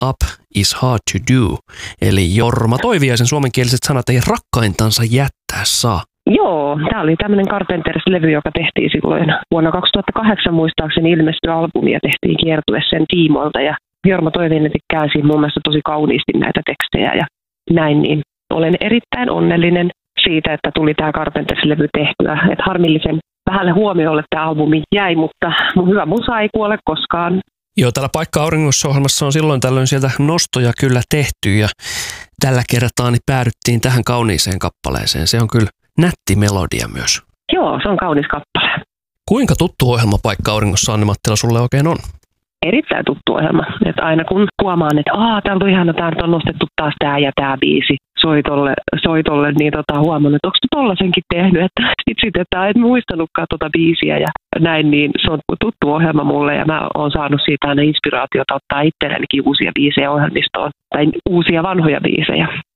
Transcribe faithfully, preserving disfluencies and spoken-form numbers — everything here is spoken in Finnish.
up is hard to do. Eli Jorma Toiviaisen suomenkieliset sanat ei rakkaintansa jättää saa. Joo, tämä oli tämmöinen Carpenters-levy, joka tehtiin silloin vuonna kaksituhattakahdeksan muistaakseni ilmestyi albumi ja tehtiin kiertue sen tiimoilta. Ja Jorma Toiviainen käänsi mun mielestä tosi kauniisti näitä tekstejä ja näin, niin olen erittäin onnellinen siitä, että tuli tämä Carpenters-levy tehtyä. Että harmillisen vähälle huomiolle tämä albumi jäi, mutta mun hyvä musa ei kuole koskaan. Joo, täällä Paikka auringossa -ohjelmassa on silloin tällöin sieltä nostoja kyllä tehty ja tällä kertaa niin päädyttiin tähän kauniiseen kappaleeseen. Se on kyllä nätti melodia myös. Joo, se on kaunis kappale. Kuinka tuttu ohjelma Paikka auringossa, Anne Mattila, sulle oikein on? Erittäin tuttu ohjelma. Että aina kun huomaan, että aah, täällä on ihana, täällä on nostettu taas tämä ja tämä biisi soitolle, soitolle niin tota, huomannut, että onko tollasenkin tehnyt, että itse, että en muistanutkaan tota biisiä ja näin, niin se on tuttu ohjelma mulle ja mä oon saanut siitä aina inspiraatiota ottaa itsellenikin uusia biisejä ohjelmistoon tai uusia vanhoja biisejä.